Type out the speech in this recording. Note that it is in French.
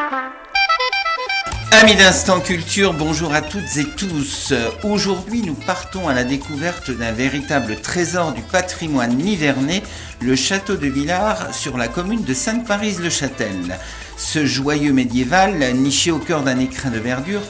Amis d'Instant Culture, bonjour à toutes et tous. Aujourd'hui, nous partons à la découverte d'un véritable trésor du patrimoine nivernais, le château de Villars sur la commune de Sainte-Maryse-le-Châtel. Ce joyeux médiéval, niché au cœur d'un écrin de verdure,